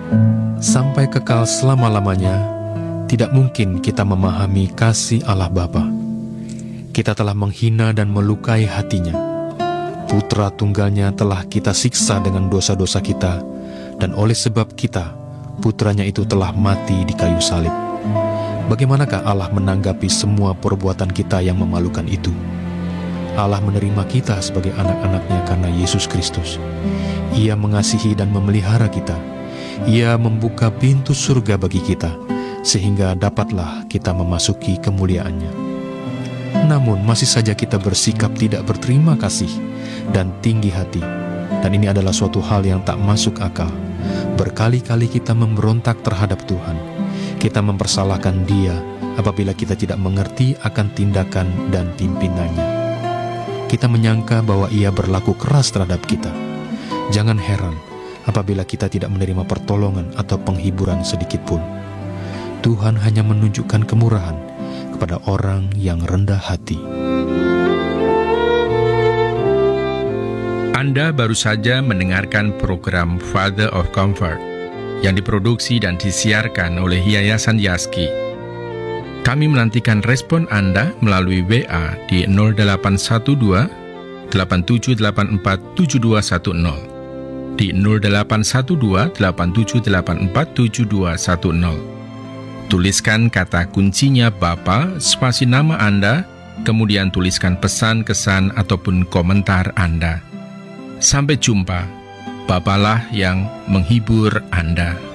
Sampai kekal selama-lamanya, tidak mungkin kita memahami kasih Allah Bapa. Kita telah menghina dan melukai hatinya. Putra tunggalnya telah kita siksa dengan dosa-dosa kita, dan oleh sebab kita, putranya itu telah mati di kayu salib. Bagaimanakah Allah menanggapi semua perbuatan kita yang memalukan itu? Allah menerima kita sebagai anak-anaknya karena Yesus Kristus. Ia mengasihi dan memelihara kita. Ia membuka pintu surga bagi kita, sehingga dapatlah kita memasuki kemuliaannya. Namun masih saja kita bersikap tidak berterima kasih dan tinggi hati, dan ini adalah suatu hal yang tak masuk akal. Berkali-kali kita memberontak terhadap Tuhan. Kita mempersalahkan Dia apabila kita tidak mengerti akan tindakan dan pimpinannya. Kita menyangka bahwa Ia berlaku keras terhadap kita. Jangan heran apabila kita tidak menerima pertolongan atau penghiburan sedikit pun. Tuhan hanya menunjukkan kemurahan kepada orang yang rendah hati. Anda baru saja mendengarkan program Father of Comfort yang diproduksi dan disiarkan oleh Yayasan Yaski. Kami menantikan respon Anda melalui WA di 0812 8784 7210, di 0812 8784 7210. Tuliskan kata kuncinya Bapa, spasi nama Anda, kemudian tuliskan pesan, kesan, ataupun komentar Anda. Sampai jumpa. Bapalah yang menghibur Anda.